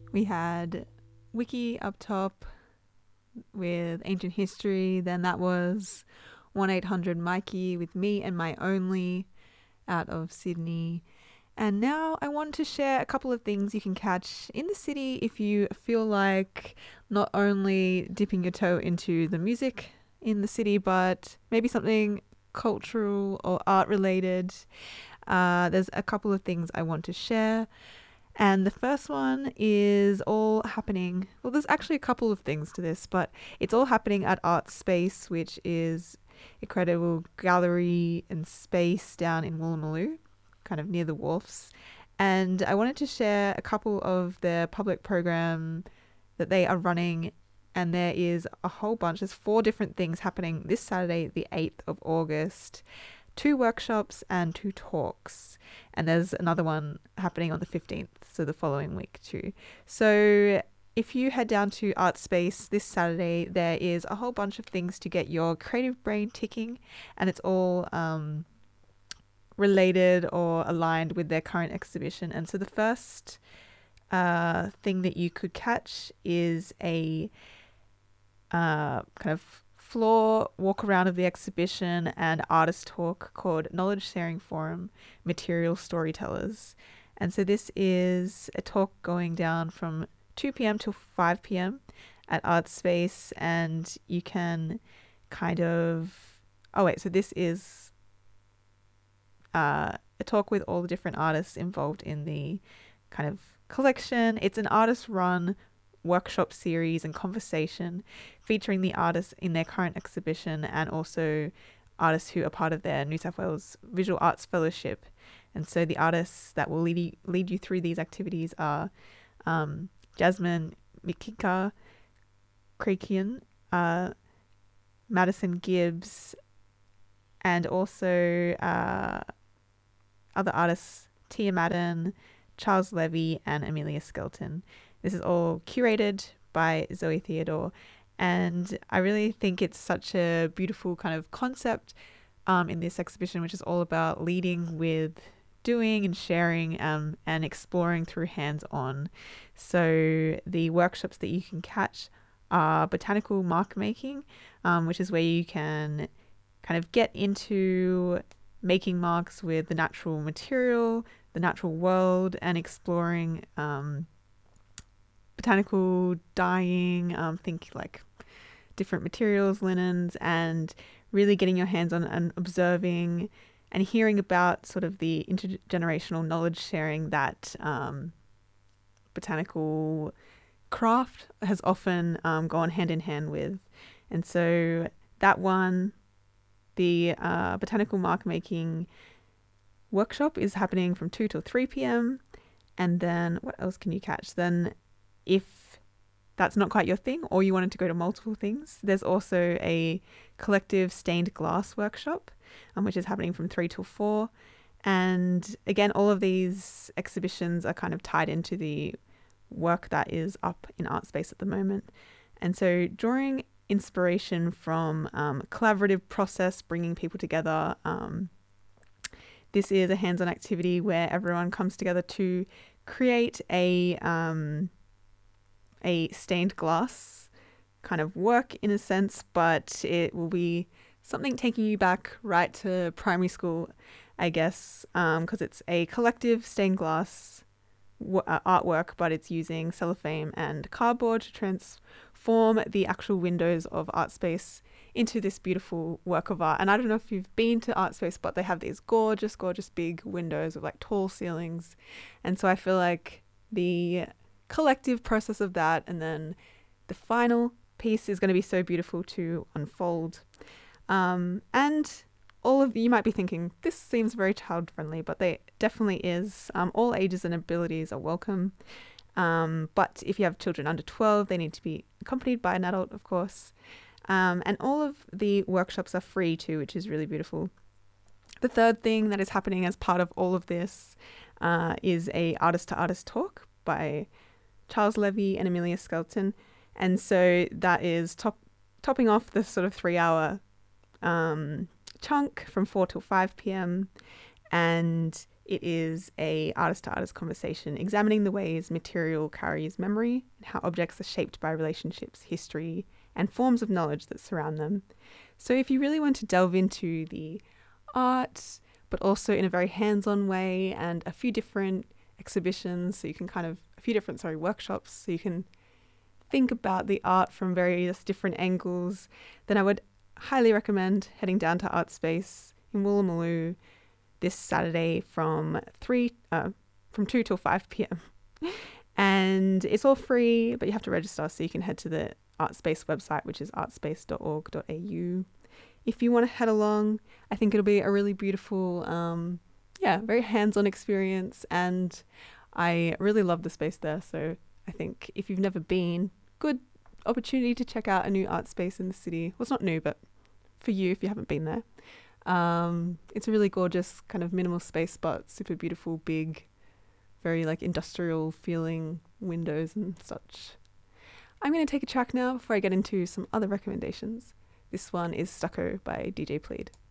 We had Wiki up top with ancient history. Then that was 1-800 Mikey with Me and My Only out of Sydney. And now I want to share a couple of things you can catch in the city if you feel like not only dipping your toe into the music in the city, but maybe something cultural or art related. There's a couple of things I want to share. And the first one is all happening. Well, there's actually a couple of things to this, but it's all happening at Art Space, which is a credible gallery and space down in Woolloomooloo, kind of near the wharfs. And I wanted to share a couple of their public program that they are running. And there is a whole bunch. There's 4 different things happening this Saturday, the 8th of August. 2 workshops and 2 talks. And there's another one happening on the 15th, so the following week too. So if you head down to Art Space this Saturday, there is a whole bunch of things to get your creative brain ticking, and it's all related or aligned with their current exhibition. And so the first thing that you could catch is a kind of floor walk around of the exhibition and artist talk called Knowledge Sharing Forum Material Storytellers. And so this is a talk going down from 2 p.m. till 5 p.m. at Art Space, and you can kind of so this is a talk with all the different artists involved in the kind of collection. It's an artist run workshop series and conversation featuring the artists in their current exhibition and also artists who are part of their New South Wales Visual Arts Fellowship. And so the artists that will lead you through these activities are Jasmine Mikika Krakian, Madison Gibbs, and also other artists Tia Madden, Charles Levy, and Amelia Skelton. This is all curated by Zoe Theodore, and I really think it's such a beautiful kind of concept in this exhibition, which is all about leading with doing and sharing and exploring through hands-on. So the workshops that you can catch are botanical mark making, which is where you can kind of get into making marks with the natural material, the natural world, and exploring botanical dyeing, think like different materials, linens, and really getting your hands on and observing and hearing about sort of the intergenerational knowledge sharing that botanical craft has often gone hand in hand with. And so that one, the botanical mark making workshop, is happening from 2 till 3 p.m. And then what else can you catch? Then if that's not quite your thing or you wanted to go to multiple things, there's also a collective stained glass workshop, which is happening from 3 till 4. And again, all of these exhibitions are kind of tied into the work that is up in Art Space at the moment. And so drawing inspiration from collaborative process, bringing people together, this is a hands-on activity where everyone comes together to create a stained glass kind of work in a sense, but it will be something taking you back right to primary school, I guess, because it's a collective stained glass artwork, but it's using cellophane and cardboard to transform the actual windows of Art Space into this beautiful work of art. And I don't know if you've been to Art Space, but they have these gorgeous, gorgeous big windows with like tall ceilings. And so I feel like the collective process of that and then the final piece is going to be so beautiful to unfold. And all of you might be thinking, this seems very child friendly, but they definitely is. All ages and abilities are welcome. But if you have children under 12, they need to be accompanied by an adult, of course. And all of the workshops are free too, which is really beautiful. The third thing that is happening as part of all of this is a artist to artist talk by Charles Levy and Amelia Skelton. And so that is topping off the sort of 3-hour chunk from 4 till 5 p.m. And It is a artist-to-artist conversation examining the ways material carries memory and how objects are shaped by relationships, history, and forms of knowledge that surround them. So if you really want to delve into the art, but also in a very hands-on way, and a few different exhibitions, so you can workshops, so you can think about the art from various different angles, then I would highly recommend heading down to Artspace in Woolloomooloo this Saturday from 2 till 5 p.m. And it's all free, but you have to register, so you can head to the Artspace website, which is artspace.org.au. If you want to head along, I think it'll be a really beautiful, very hands-on experience, and I really love the space there. So I think if you've never been, good opportunity to check out a new art space in the city. Well, it's not new, but for you, if you haven't been there. It's a really gorgeous kind of minimal space, but super beautiful, big, very like industrial feeling windows and such. I'm going to take a track now before I get into some other recommendations. This one is Stucco by DJ Pleed.